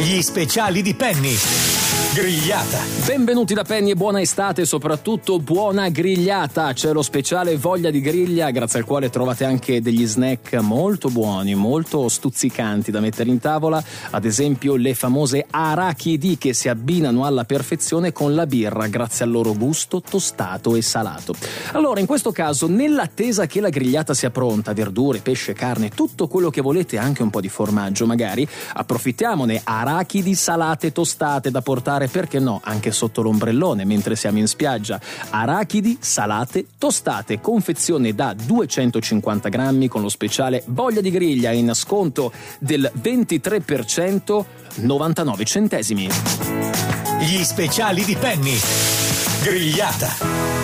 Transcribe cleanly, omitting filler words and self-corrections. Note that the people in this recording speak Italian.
Gli speciali di Penny. Grigliata. Benvenuti da Penny e buona estate e soprattutto buona grigliata. C'è lo speciale Voglia di Griglia, grazie al quale trovate anche degli snack molto buoni, molto stuzzicanti da mettere in tavola, ad esempio le famose arachidi che si abbinano alla perfezione con la birra grazie al loro gusto tostato e salato. Allora, in questo caso, nell'attesa che la grigliata sia pronta, verdure, pesce, carne, tutto quello che volete, anche un po' di formaggio magari, approfittiamone, arachidi salate tostate da portare, perché no, anche sotto l'ombrellone mentre siamo in spiaggia. Arachidi salate tostate, confezione da 250 grammi con lo speciale Voglia di Griglia in sconto del 23%, 99 centesimi. Gli speciali di Penny. Grigliata.